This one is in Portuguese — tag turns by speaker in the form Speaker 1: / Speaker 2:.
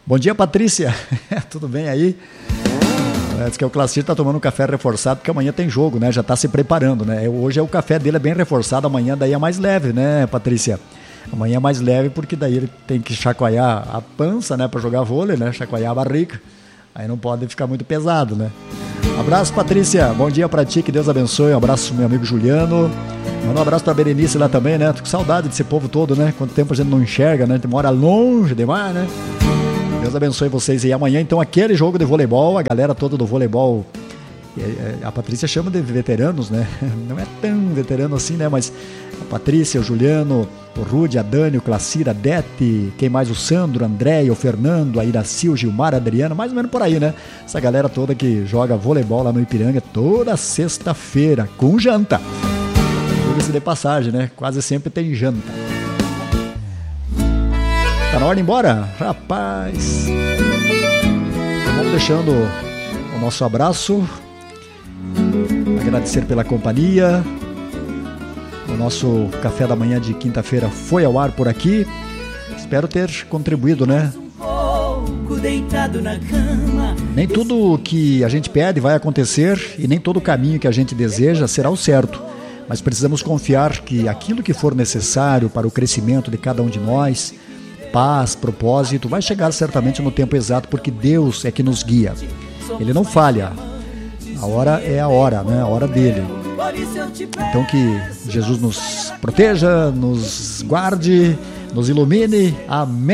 Speaker 1: Bom dia, Patrícia. Tudo bem aí? Diz que o Classir está tomando um café reforçado porque amanhã tem jogo, né? Já está se preparando, né? Hoje o café dele é bem reforçado, amanhã daí é mais leve, né, Patrícia? Amanhã é mais leve porque daí ele tem que chacoalhar a pança, né, para jogar vôlei, né? Chacoalhar a barriga. Aí não pode ficar muito pesado, né? Abraço, Patrícia. Bom dia pra ti, que Deus abençoe. Um abraço pro meu amigo Juliano. Manda um abraço pra Berenice lá também, né? Tô com saudade desse povo todo, né? Quanto tempo a gente não enxerga, né? A gente mora longe demais, né? Deus abençoe vocês. E amanhã, então, aquele jogo de voleibol, a galera toda do voleibol, a Patrícia chama de veteranos, né? Não é tão veterano assim, né? Mas a Patrícia, o Juliano, o Rude, a Dani, o Classir, a Dete, quem mais? O Sandro, o André, o Fernando, a Iraci, o Gilmar, a Adriana, mais ou menos por aí, né? Essa galera toda que joga voleibol lá no Ipiranga toda sexta-feira, com janta. Diga-se de passagem, né? Quase sempre tem janta. Tá na hora de ir embora? Rapaz! Vamos deixando o nosso abraço. Agradecer pela companhia. O nosso café da manhã de quinta-feira foi ao ar por aqui. Espero ter contribuído, né? Nem tudo que a gente pede vai acontecer e nem todo caminho que a gente deseja será o certo. Mas precisamos confiar que aquilo que for necessário para o crescimento de cada um de nós, paz, propósito, vai chegar certamente no tempo exato, porque Deus é que nos guia. Ele não falha. A hora é a hora, né? A hora dele. Então que Jesus nos proteja, nos guarde, nos ilumine. Amém.